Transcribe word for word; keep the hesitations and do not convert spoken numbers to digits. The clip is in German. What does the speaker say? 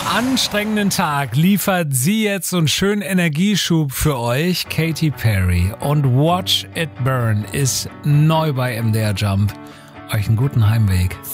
anstrengenden Tag liefert sie jetzt so einen schönen Energieschub für euch. Katy Perry und Watch It Burn ist neu bei M D R Jump. Euch einen guten Heimweg.